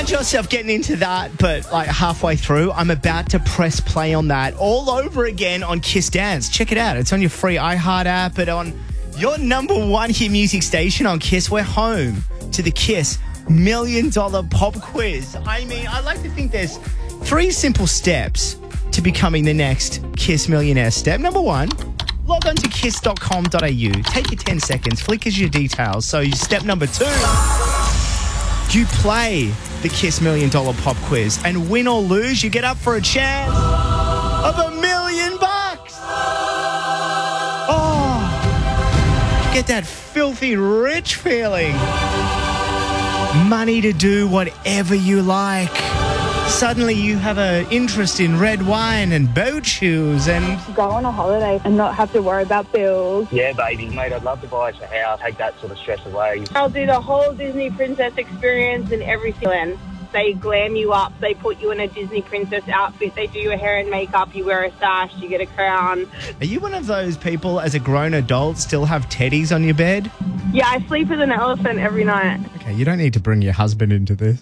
found yourself getting into that, but like halfway through, I'm about to press play on that all over again on Kiss Dance. Check it out. It's on your free iHeart app, but on your number one hit music station on Kiss. We're home to the Kiss $1 Million Pop Quiz. I mean, I like to think there's 3 simple steps to becoming the next Kiss Millionaire. Step number 1, log on to kiss.com.au. Take your 10 seconds, flick as your details. So step number 2, you play the Kiss $1 Million Pop Quiz, and win or lose, you get up for a chance of $1 million. Oh, you get that filthy rich feeling. Money to do whatever you like. Suddenly you have an interest in red wine and boat shoes and... Go on a holiday and not have to worry about bills. Yeah, baby, mate, I'd love to buy us a house, take that sort of stress away. I'll do the whole Disney princess experience and everything. They glam you up, they put you in a Disney princess outfit, they do your hair and makeup, you wear a sash, you get a crown. Are you one of those people as a grown adult still have teddies on your bed? Yeah, I sleep with an elephant every night. Okay, you don't need to bring your husband into this.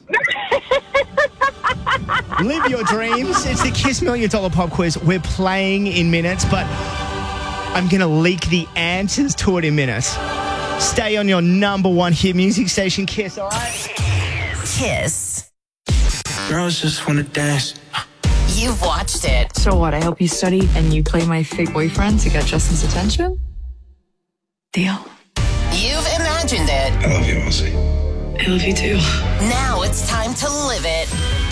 Live your dreams. It's the Kiss $1 Million Pop Quiz. We're playing in minutes, but I'm going to leak the answers to it in minutes. Stay on your number one hit music station, Kiss, all right? Kiss. Girls just want to dance. You've watched it. So what, I help you study and you play my fake boyfriend to get Justin's attention? Deal. You've imagined it. I love you, Ozzy. I love you too. Now it's time to live it.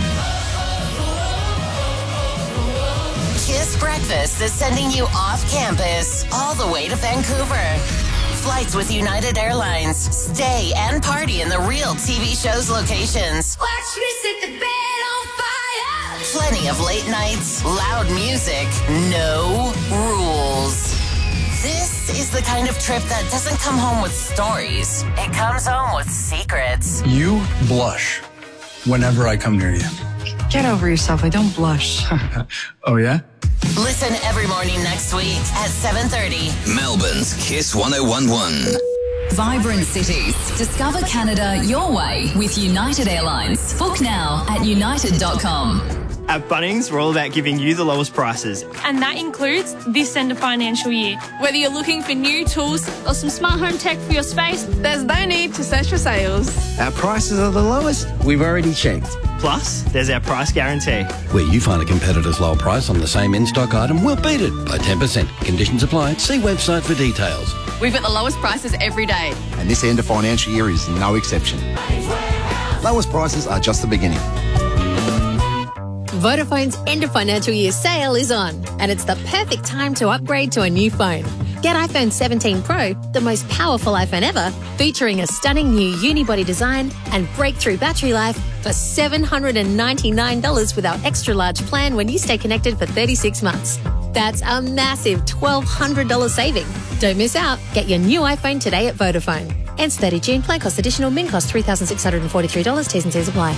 Kiss Breakfast is sending you off campus all the way to Vancouver. Flights with United Airlines. Stay and party in the real TV show's locations. Watch me set the bed on fire. Plenty of late nights, loud music, no rules. This is the kind of trip that doesn't come home with stories. It comes home with secrets. You blush whenever I come near you. Get over yourself. I don't blush. Oh, yeah? Listen every morning next week at 7:30. Melbourne's Kiss 1011. Vibrant cities. Discover Canada your way with United Airlines. Book now at united.com. At Bunnings, we're all about giving you the lowest prices. And that includes this end of financial year. Whether you're looking for new tools or some smart home tech for your space, there's no need to search for sales. Our prices are the lowest we've already checked. Plus, there's our price guarantee. Where you find a competitor's low price on the same in-stock item, we'll beat it by 10%. Conditions apply. See website for details. We've got the lowest prices every day. And this end of financial year is no exception. Lowest prices are just the beginning. Vodafone's end of financial year sale is on, and it's the perfect time to upgrade to a new phone. Get iPhone 17 Pro, the most powerful iPhone ever, featuring a stunning new unibody design and breakthrough battery life for $799 with our extra large plan when you stay connected for 36 months. That's a massive $1,200 saving. Don't miss out. Get your new iPhone today at Vodafone. Ends 30 June. Plan cost additional. Min cost $3,643. T's and C's apply.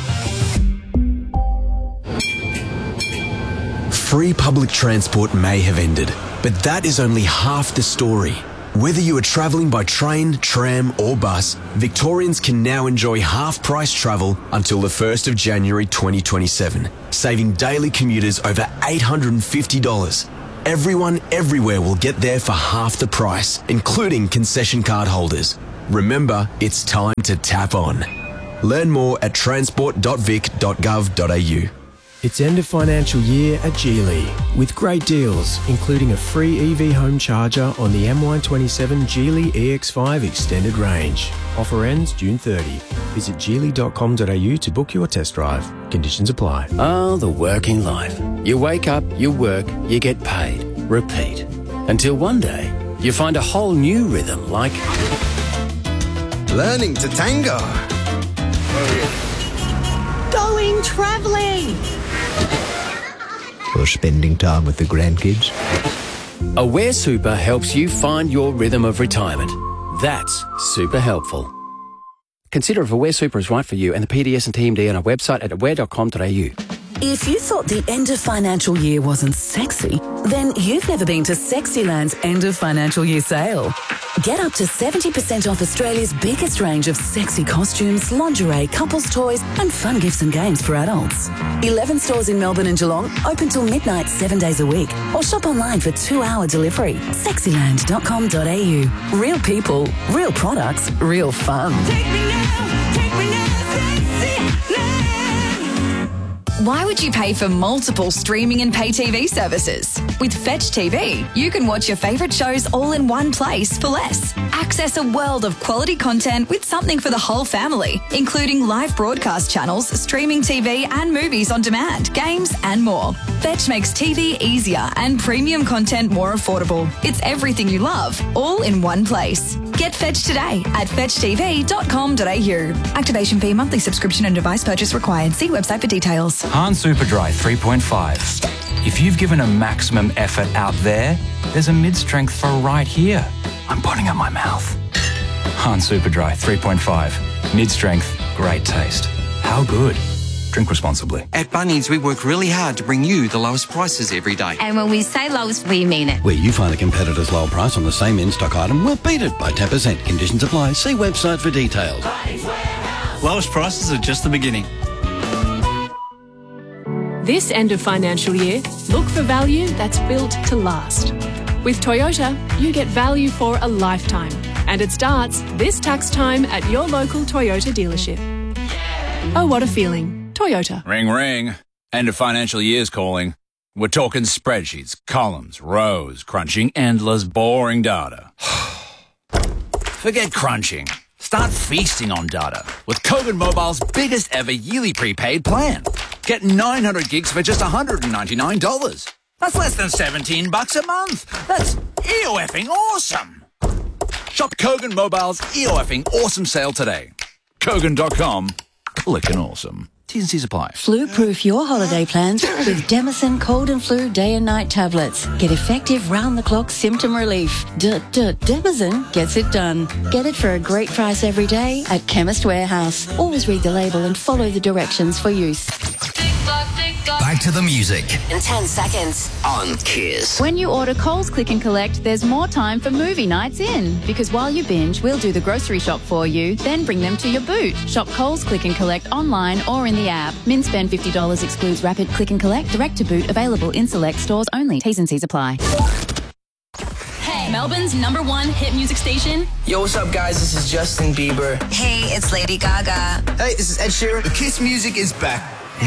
Free public transport may have ended, but that is only half the story. Whether you are travelling by train, tram or bus, Victorians can now enjoy half-price travel until the 1st of January 2027, saving daily commuters over $850. Everyone, everywhere will get there for half the price, including concession card holders. Remember, it's time to tap on. Learn more at transport.vic.gov.au. It's end of financial year at Geely, with great deals, including a free EV home charger on the MY27 Geely EX5 Extended Range. Offer ends June 30. Visit geely.com.au to book your test drive. Conditions apply. Oh, the working life. You wake up, you work, you get paid. Repeat. Until one day, you find a whole new rhythm like... learning to tango. Going travelling. Or spending time with the grandkids. Aware Super helps you find your rhythm of retirement. That's super helpful. Consider if Aware Super is right for you and the PDS and TMD on our website at aware.com.au. If you thought the end of financial year wasn't sexy, then you've never been to Sexyland's end of financial year sale. Get up to 70% off Australia's biggest range of sexy costumes, lingerie, couples toys and fun gifts and games for adults. 11 stores in Melbourne and Geelong, open till midnight 7 days a week, or shop online for 2-hour delivery. Sexyland.com.au. Real people, real products, real fun. Why would you pay for multiple streaming and pay TV services? With Fetch TV, you can watch your favourite shows all in one place for less. Access a world of quality content with something for the whole family, including live broadcast channels, streaming TV and movies on demand, games and more. Fetch makes TV easier and premium content more affordable. It's everything you love, all in one place. Get Fetch today at fetchtv.com.au. Activation fee, monthly subscription and device purchase required. See website for details. Han Superdry 3.5. If you've given a maximum effort out there, there's a mid-strength for right here. I'm putting out my mouth. Han Superdry 3.5. Mid-strength, great taste. How good? Drink responsibly. At Bunnings, we work really hard to bring you the lowest prices every day. And when we say lowest, we mean it. Where you find a competitor's low price on the same in-stock item, we'll beat it by 10%. Conditions apply. See website for details. Lowest prices are just the beginning. This end of financial year, look for value that's built to last. With Toyota, you get value for a lifetime. And it starts this tax time at your local Toyota dealership. Oh, what a feeling. Toyota. Ring, ring. End of financial year's calling. We're talking spreadsheets, columns, rows, crunching endless, boring data. Forget crunching. Start feasting on data with Kogan Mobile's biggest ever yearly prepaid plan. Get 900 gigs for just $199. That's less than $17 a month. That's EOFing awesome. Shop Kogan Mobile's EOFing awesome sale today. Kogan.com. Clickin' awesome. T's and C's apply. Flu-proof your holiday plans with Demison Cold and Flu Day and Night tablets. Get effective round-the-clock symptom relief. Demison gets it done. Get it for a great price every day at Chemist Warehouse. Always read the label and follow the directions for use. Back to the music. In 10 seconds. On Kiss. When you order Coles Click and Collect, there's more time for movie nights in. Because while you binge, we'll do the grocery shop for you, then bring them to your boot. Shop Coles Click and Collect online or in the app. Min spend $50 excludes rapid click and collect, direct to boot, available in select stores only. T's and C's apply. Hey, Melbourne's #1 hit music station. Yo, what's up, guys? This is Justin Bieber. Hey, it's Lady Gaga. Hey, this is Ed Sheeran. The Kiss music is back.